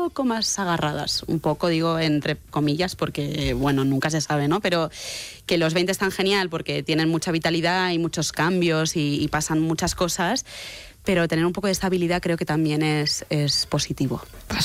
poco más agarradas, un poco digo entre comillas porque, bueno, nunca se sabe, ¿no? Pero que los 20 están genial porque tienen mucha vitalidad y muchos cambios y pasan muchas cosas, pero tener un poco de estabilidad creo que también es positivo.